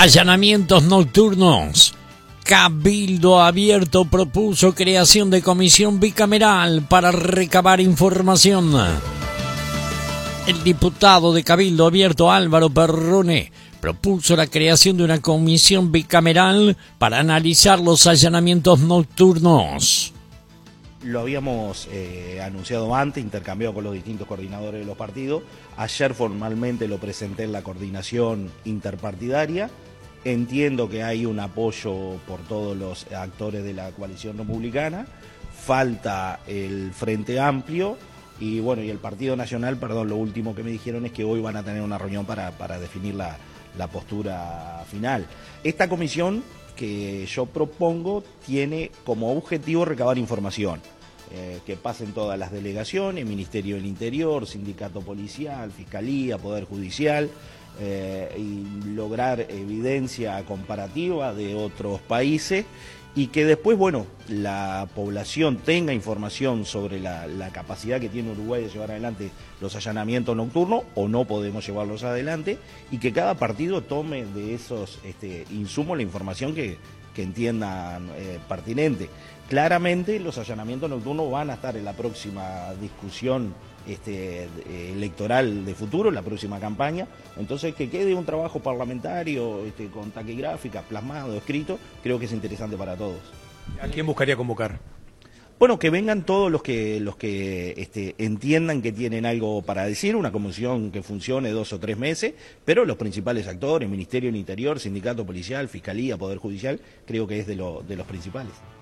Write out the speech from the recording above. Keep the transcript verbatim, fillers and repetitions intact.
Allanamientos nocturnos. Cabildo Abierto propuso creación de comisión bicameral para recabar información. El diputado de Cabildo Abierto Álvaro Perrone propuso la creación de una comisión bicameral para analizar los allanamientos nocturnos. Lo habíamos eh, anunciado antes, intercambiado con los distintos coordinadores de los partidos. Ayer formalmente lo presenté en la coordinación interpartidaria. Entiendo que hay un apoyo por todos los actores de la coalición republicana. Falta el Frente Amplio y bueno, y el Partido Nacional, perdón, lo último que me dijeron es que hoy van a tener una reunión para, para definir la, la postura final. Esta comisión que yo propongo tiene como objetivo recabar información, eh, que pasen todas las delegaciones, Ministerio del Interior, Sindicato Policial, Fiscalía, Poder Judicial, eh, y lograr evidencia comparativa de otros países y que después, bueno, la población tenga información sobre la, la capacidad que tiene Uruguay de llevar adelante los allanamientos nocturnos o no podemos llevarlos adelante y que cada partido tome de esos este, insumos la información que, que entiendan eh, pertinente. Claramente los allanamientos nocturnos van a estar en la próxima discusión este, electoral de futuro, en la próxima campaña, entonces que quede un trabajo parlamentario este, con taquigráficas, plasmado, escrito, creo que es interesante para todos. ¿A quién buscaría convocar? Bueno, que vengan todos los que los que este, entiendan que tienen algo para decir, una comisión que funcione dos o tres meses, pero los principales actores, Ministerio del Interior, Sindicato Policial, Fiscalía, Poder Judicial, creo que es de, lo, de los principales.